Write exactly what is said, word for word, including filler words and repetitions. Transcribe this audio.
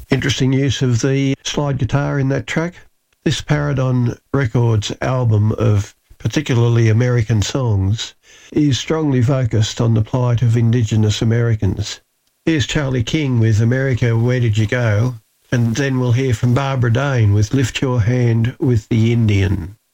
Interesting use of the slide guitar in that track. This Paradon Records album of particularly American songs is strongly focused on the plight of Indigenous Americans. Here's Charlie King with America, Where Did You Go? And then we'll hear from Barbara Dane with Lift Your Hand with the Indian.